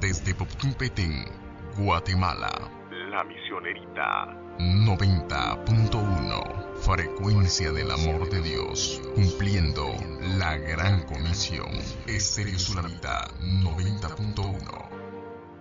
desde Poptumpetén, Guatemala. La Misionerita 90.1, frecuencia del amor de Dios, cumpliendo la gran comisión. Estéreo Tsunamita 90.1.